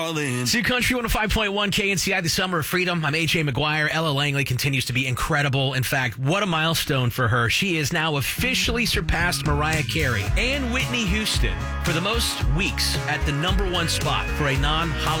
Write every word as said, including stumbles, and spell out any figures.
To Country one oh five point one K N C I, the Summer of Freedom. I'm A J McGuire. Ella Langley continues to be incredible. In fact, what a milestone for her. She is now officially surpassed Mariah Carey and Whitney Houston for the most weeks at the number one spot for a non-holiday